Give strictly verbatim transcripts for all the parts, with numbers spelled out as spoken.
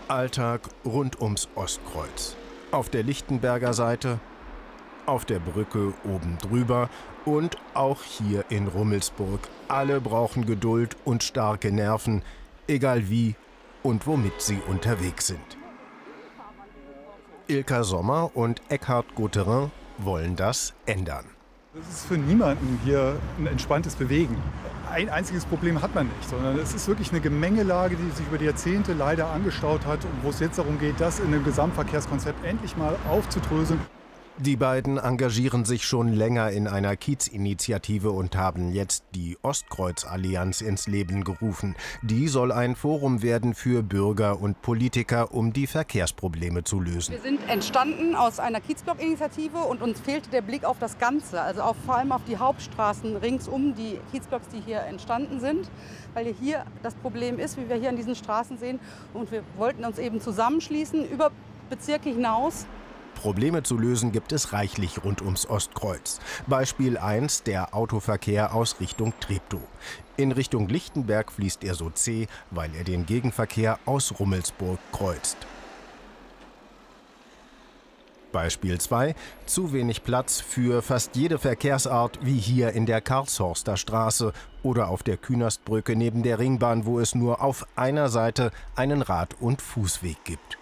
Alltag rund ums Ostkreuz. Auf der Lichtenberger Seite, auf der Brücke oben drüber und auch hier in Rummelsburg. Alle brauchen Geduld und starke Nerven, egal wie und womit sie unterwegs sind. Ilka Sommer und Eckhard Gautherin wollen das ändern. Es ist für niemanden hier ein entspanntes Bewegen. Ein einziges Problem hat man nicht, sondern es ist wirklich eine Gemengelage, die sich über die Jahrzehnte leider angestaut hat und wo es jetzt darum geht, das in einem Gesamtverkehrskonzept endlich mal aufzudröseln. Die beiden engagieren sich schon länger in einer Kiezinitiative und haben jetzt die Ostkreuz-Allianz ins Leben gerufen. Die soll ein Forum werden für Bürger und Politiker, um die Verkehrsprobleme zu lösen. Wir sind entstanden aus einer Kiezblock-Initiative und uns fehlte der Blick auf das Ganze, also auf, vor allem auf die Hauptstraßen ringsum, die Kiezblocks, die hier entstanden sind, weil hier das Problem ist, wie wir hier an diesen Straßen sehen. Und wir wollten uns eben zusammenschließen über Bezirke hinaus. Probleme zu lösen gibt es reichlich rund ums Ostkreuz. Beispiel eins, der Autoverkehr aus Richtung Treptow. In Richtung Lichtenberg fließt er so zäh, weil er den Gegenverkehr aus Rummelsburg kreuzt. Beispiel zwei, zu wenig Platz für fast jede Verkehrsart, wie hier in der Karlshorster Straße oder auf der Künastbrücke neben der Ringbahn, wo es nur auf einer Seite einen Rad- und Fußweg gibt.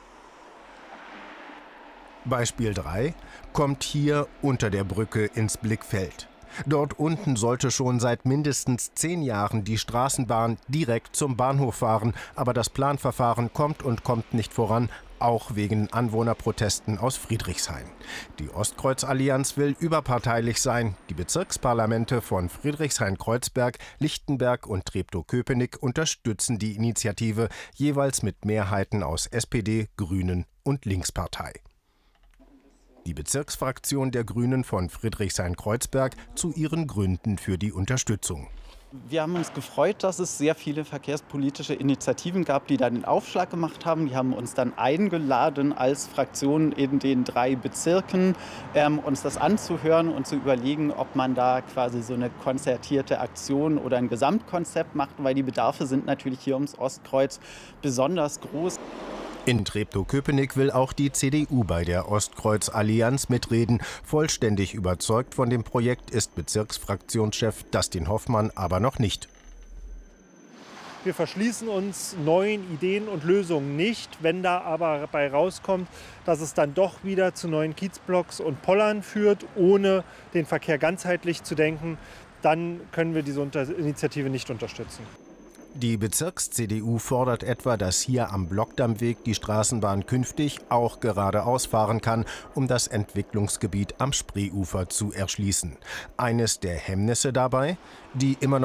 Beispiel drei kommt hier unter der Brücke ins Blickfeld. Dort unten sollte schon seit mindestens zehn Jahren die Straßenbahn direkt zum Bahnhof fahren, aber das Planverfahren kommt und kommt nicht voran, auch wegen Anwohnerprotesten aus Friedrichshain. Die Ostkreuz-Allianz will überparteilich sein. Die Bezirksparlamente von Friedrichshain-Kreuzberg, Lichtenberg und Treptow-Köpenick unterstützen die Initiative, jeweils mit Mehrheiten aus S P D, Grünen und Linkspartei. Die Bezirksfraktion der Grünen von Friedrichshain-Kreuzberg zu ihren Gründen für die Unterstützung. Wir haben uns gefreut, dass es sehr viele verkehrspolitische Initiativen gab, die da den Aufschlag gemacht haben. Die haben uns dann eingeladen, als Fraktion in den drei Bezirken ähm, uns das anzuhören und zu überlegen, ob man da quasi so eine konzertierte Aktion oder ein Gesamtkonzept macht, weil die Bedarfe sind natürlich hier ums Ostkreuz besonders groß. In Treptow-Köpenick will auch die C D U bei der Ostkreuz-Allianz mitreden. Vollständig überzeugt von dem Projekt ist Bezirksfraktionschef Dustin Hoffmann aber noch nicht. Wir verschließen uns neuen Ideen und Lösungen nicht. Wenn da aber dabei rauskommt, dass es dann doch wieder zu neuen Kiezblocks und Pollern führt, ohne den Verkehr ganzheitlich zu denken, dann können wir diese Initiative nicht unterstützen. Die Bezirks-C D U fordert etwa, dass hier am Blockdammweg die Straßenbahn künftig auch geradeaus fahren kann, um das Entwicklungsgebiet am Spreeufer zu erschließen. Eines der Hemmnisse dabei? Die immer noch